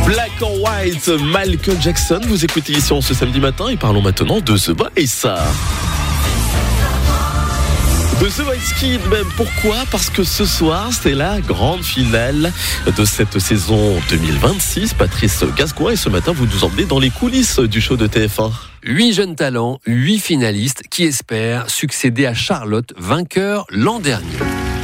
Black or White, Michael Jackson. Vous écoutez ici ce samedi matin et parlons maintenant de The Voice. De The Voice Kids, même. Pourquoi ? Parce que ce soir, c'est la grande finale de cette saison 2026. Patrice Gascoigne, et ce matin, vous nous emmenez dans les coulisses du show de TF1. 8 jeunes talents, 8 finalistes qui espèrent succéder à Charlotte, vainqueur l'an dernier.